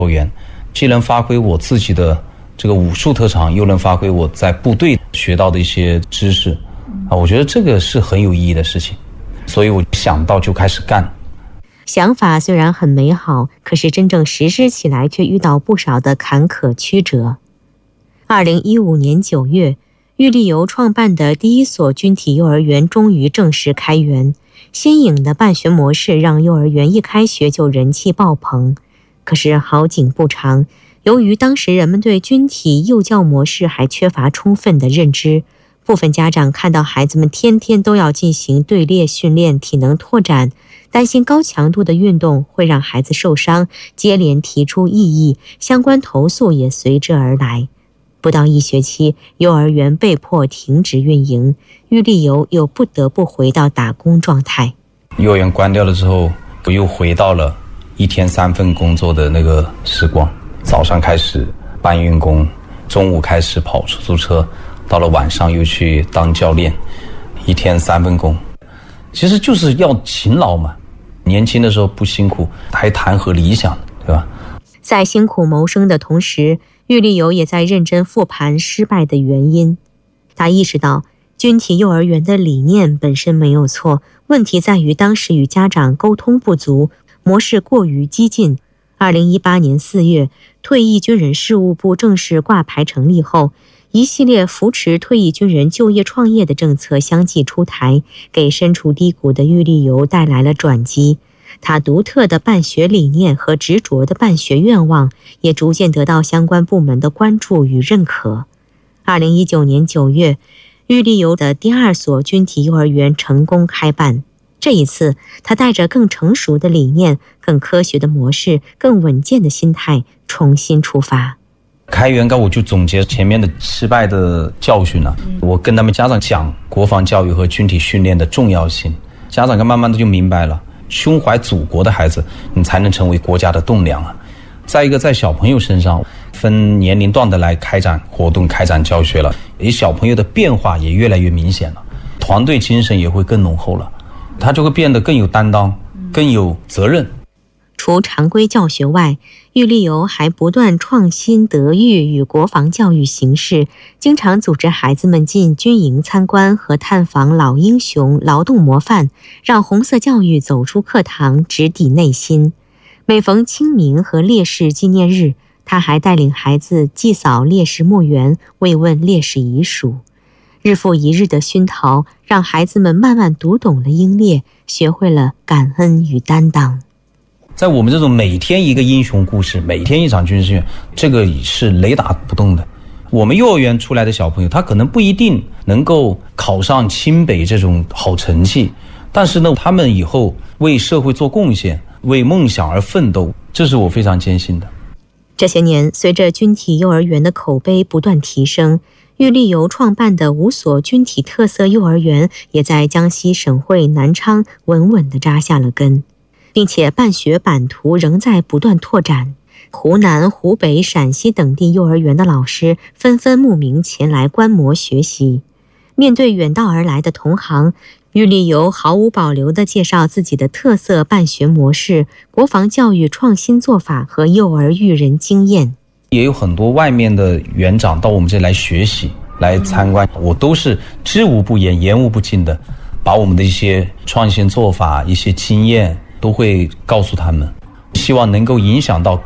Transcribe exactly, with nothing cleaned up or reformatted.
幼儿园，既能发挥我自己的这个武术特长，又能发挥我在部队学到的一些知识啊，我觉得这个是很有意义的事情，所以我想到就开始干。 想法虽然很美好，可是真正实施起来却遇到不少的坎坷曲折。二零一五年九月，玉立游创办的第一所军体幼儿园终于正式开园。新颖的办学模式让幼儿园一开学就人气爆棚。可是好景不长，由于当时人们对军体幼教模式还缺乏充分的认知，部分家长看到孩子们天天都要进行队列训练、体能拓展，担心高强度的运动会让孩子受伤，接连提出异议，相关投诉也随之而来。不到一学期，幼儿园被迫停止运营，玉立游又不得不回到打工状态。 幼儿园关掉了之后，我又回到了一天三份工作的那个时光。早上开始搬运工，中午开始跑出租车，到了晚上又去当教练，一天三份工。其实就是要勤劳嘛，年轻的时候不辛苦，还谈何理想，对吧？ 在辛苦谋生的同时，玉立游也在认真复盘失败的原因。他意识到，军体幼儿园的理念本身没有错，问题在于当时与家长沟通不足，模式过于激进。二零一八年四月，退役军人事务部正式挂牌成立后，一系列扶持退役军人就业创业的政策相继出台，给身处低谷的玉立游带来了转机。他独特的办学理念和执着的办学愿望也逐渐得到相关部门的关注与认可。二零一九年九月，玉立游的第二所军体幼儿园成功开办。这一次，他带着更成熟的理念、更科学的模式、更稳健的心态重新出发。 开园刚我就总结前面的失败的教训了、嗯、我跟他们家长讲国防教育和军体训练的重要性，家长慢慢的就明白了，胸怀祖国的孩子你才能成为国家的栋梁啊。再一个，在小朋友身上分年龄段的来开展活动、开展教学了，而小朋友的变化也越来越明显了，团队精神也会更浓厚了，他就会变得更有担当、更有责任。 除常规教学外，玉立游还不断创新德育与国防教育形式，经常组织孩子们进军营参观和探访老英雄、劳动模范，让红色教育走出课堂，直抵内心。每逢清明和烈士纪念日，他还带领孩子祭扫烈士墓园，慰问烈士遗属。日复一日的熏陶，让孩子们慢慢读懂了英烈，学会了感恩与担当。 在我们这种每天一个英雄故事，每天一场军事训练，这个是雷打不动的。我们幼儿园出来的小朋友，他可能不一定能够考上清北这种好成绩，但是呢，他们以后为社会做贡献，为梦想而奋斗，这是我非常坚信的。 这些年，随着军体幼儿园的口碑不断提升，玉立游创办的五所军体特色幼儿园也在江西省会南昌稳稳地扎下了根，并且办学版图仍在不断拓展。湖南、湖北、陕西等地幼儿园的老师纷纷慕名前来观摩学习。面对远道而来的同行，玉立游毫无保留地介绍自己的特色办学模式、国防教育创新做法和幼儿育人经验。 也有很多外面的园长到我们这里来学习、来参观，我都是知无不言、言无不尽的，把我们的一些创新做法、一些经验都会告诉他们，希望能够影响到